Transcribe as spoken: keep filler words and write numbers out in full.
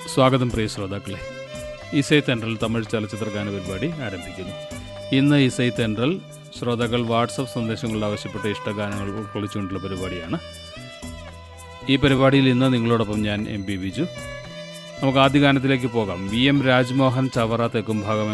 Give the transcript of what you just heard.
സ്വാഗതം പ്രിയ ശ്രോതാക്കളെ. ഇസൈ തെൻട്രൽ തമിഴ് ചലച്ചിത്ര ഗാന പരിപാടി ആരംഭിക്കുന്നു. ഇന്ന് ഇസൈ തെൻട്രൽ ശ്രോതാക്കൾ വാട്സപ്പ് സന്ദേശങ്ങളിൽ ആവശ്യപ്പെട്ട ഇഷ്ടഗാനങ്ങൾ ഉൾക്കൊള്ളിച്ചുകൊണ്ടുള്ള പരിപാടിയാണ്. ഈ പരിപാടിയിൽ ഇന്ന് നിങ്ങളോടൊപ്പം ഞാൻ എം പി ബിജു. നമുക്ക് ആദ്യ ഗാനത്തിലേക്ക് പോകാം. V M Rajmohan Chavara Thekkumbhagam